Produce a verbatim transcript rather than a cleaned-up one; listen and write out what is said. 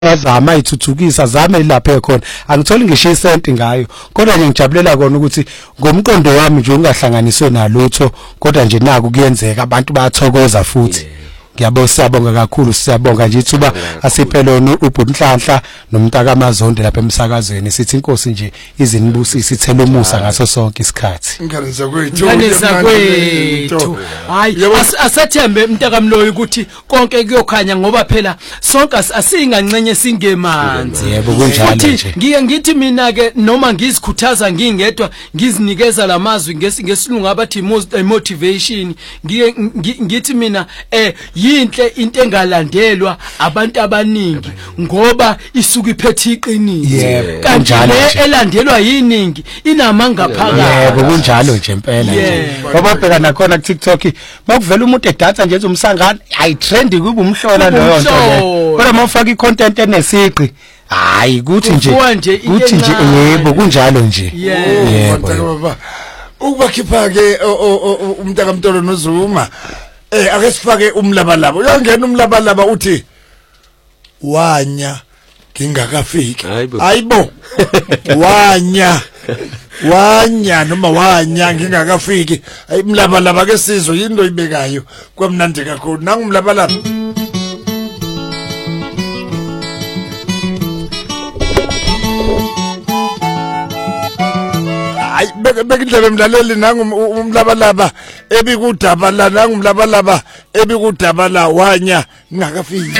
Ngazama ithuthukisa zame lapha ekhona angitholi ngisho isenti ngayo kodwa nje ngijabulela kona ukuthi ngomqondo wami nje ungahlanganiswe nalutho kodwa nje naku kuyenzeka abantu bayathokoza futhi ngiyabonga siyabonga kakhulu siyabonga nje ithuba asiphelona uBhunhlanhla nomntaka Mazonde lapha emsakazweni sithi inkosi nje izinibusisi ithela umusa ngaso sonke isikhathi ngane zakwethu ngane zakwethu hayi asathembe mntaka Mloyi ukuthi konke kuyokhanya ngoba phela sonke asingancenye singemanzi yebo kunjalo nje ngiye ngithi mina ke noma ngizikhuthaza ngingedwa ngizinikeza lamazwi ngesilungu abathi motivation ngiye ngithi mina eh yinhle into engalandelwa abantu abaningi ngoba isuka iphethe iqiniso kanti le elandelwa yiningi inamanga phakathi yebo kunjalo nje impela nje ngoba phela nakhona ku TikTok makuvela umuntu edatha nje umsangane ayi trend kuba umhlola leyo nto le kodwa mawufaka icontent enesiqi hayi kuthi nje kuthi nje yebo kunjalo nje yebo ukubakhipha ke umntaka Mtolo noZuma eh ake sifake umlabalaba uyangena umlabalaba uthi wanya ngingakafiki hayibo wanya wanya noma wanya ngingakafiki ayimlabalaba ke sizwe into ibekayo kwamnandi kakhulu nangu umlabalaba bekindlebe mlaleli nangu umlabalaba ebikudaba la nangu umlabalaba ebikudaba la wanya ngingakafiki